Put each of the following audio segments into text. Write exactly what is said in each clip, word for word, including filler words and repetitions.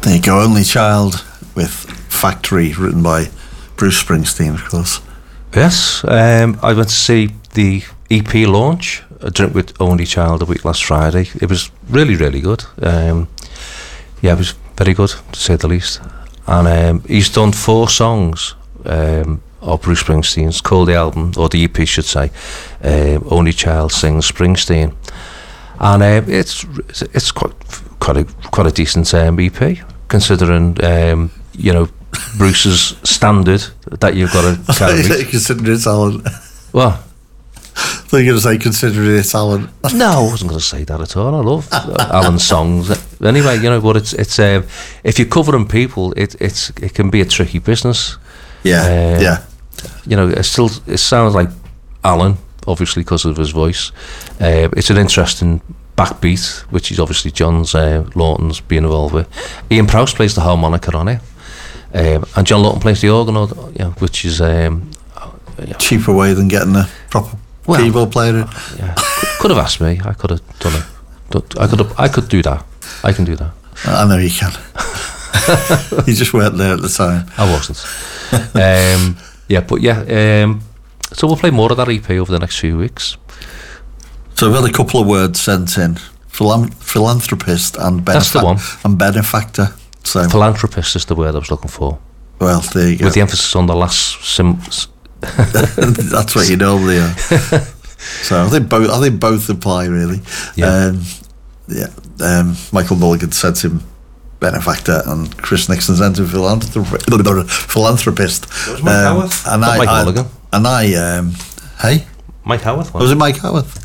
There you go, Only Child with Factory, written by Bruce Springsteen, of course. Yes, um, I went to see the E P launch, A Drink with Only Child, a week last Friday. It was really, really good. Um, yeah, it was very good, to say the least. And um, he's done four songs um, of Bruce Springsteen's, called the album, or the E P should say, uh, Only Child Sings Springsteen. And uh, it's it's quite quite a quite a decent um, E P, considering um, you know Bruce's standard that you've got to carry. Consider it talent. What? I thought you were going to say consider it talent. No, I wasn't going to say that at all. I love Alan's songs. Anyway, you know, but it's it's um, if you're covering people, it it's it can be a tricky business. Yeah, uh, yeah. You know, it still it sounds like Alan, obviously because of his voice. Uh, it's an interesting backbeat, which is obviously John's uh, Lawton's being involved with. Ian Prowse plays the harmonica on it, um, and John Lawton plays the organ, you know, which is um, you know, cheaper way than getting a proper well, keyboard player in. Yeah, could, could have asked me. I could have done it. I could have, I could do that. I can do that. I know you can. You just weren't there at the time. I wasn't. um, yeah, but yeah. Um, so we'll play more of that E P over the next few weeks. So I've had a couple of words sent in: Philan- philanthropist and benefa- That's the one. and benefactor. So philanthropist is the word I was looking for. Well, there you go. With the emphasis on the last sim. That's what you normally are. So I think both. I think both apply really. Yeah. Um, yeah. Um, Michael Mulligan sent him benefactor, and Chris Nixon sent him philanthrop- philanthropist. It was Mike um, Howarth. And I, Mike I, Mulligan. And I, um, hey, Mike Howarth. Was it Mike Howarth?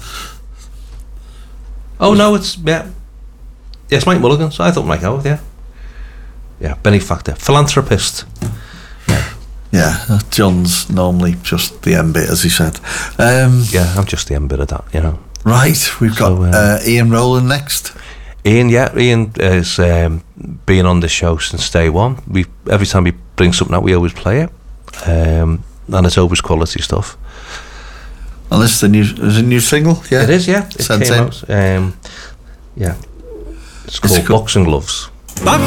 Oh no, it's yeah. Yes, Mike Mulligan. So I thought Mike Howarth. Yeah. Yeah, benefactor, philanthropist. Yeah. Yeah, John's normally just the end bit, as he said. Um, yeah, I'm just the end bit of that, you know. Right, we've got so, uh, uh, Ian Rowland next. Ian, yeah, Ian has um, been on the show since day one. We every time he brings something out, we always play it, um, and it's always quality stuff. And this is the new, is it a new single? Yeah, it is. Yeah, it Sent came in. out. Um, yeah, it's called it Boxing Gloves. Boxing